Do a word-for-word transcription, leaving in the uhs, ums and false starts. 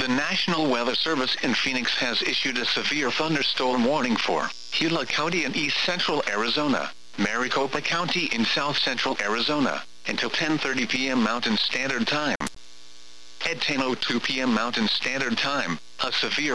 The National Weather Service in Phoenix has issued a severe thunderstorm warning for Gila County in east central Arizona, Maricopa County in south central Arizona, until ten thirty p m Mountain Standard Time. At ten oh two p m Mountain Standard Time, a severe